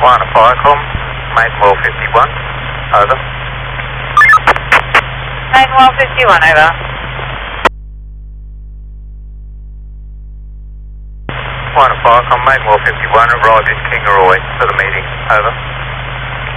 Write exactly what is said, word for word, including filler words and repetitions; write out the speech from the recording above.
one, Firecom, Maiden fifty-one, over. Maiden fifty-one, over. One, Firecom, Maiden fifty-one, arrived in Kingaroy for the meeting, over.